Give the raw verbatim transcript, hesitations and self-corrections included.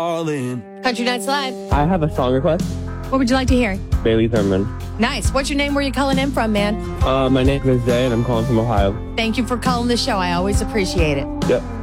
all in. Country Nights Live. I have a song request. What would you like to hear? Bailey Thurman. Nice. What's your name? Where you calling in from, man? Uh, my name is Zay, and I'm calling from Ohio. Thank you for calling the show. I always appreciate it. Yep.